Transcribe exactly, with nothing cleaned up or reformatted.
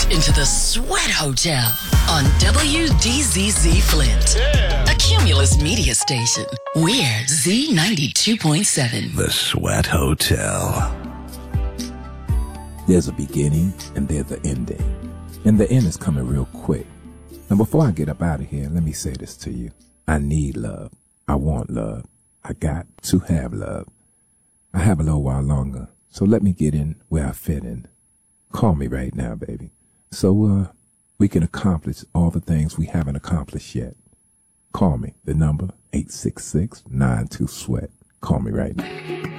into the Sweat Hotel on W D Z Z Flint, yeah. A Cumulus media station. We're Z ninety-two point seven. The Sweat Hotel. There's a beginning and there's an ending. And the end is coming real quick. Now, before I get up out of here, let me say this to you. I need love. I want love. I got to have love. I have a little while longer, so let me get in where I fit in. Call me right now, baby, so uh, we can accomplish all the things we haven't accomplished yet. Call me. The number, eight six six, nine two, SWEAT. Call me right now.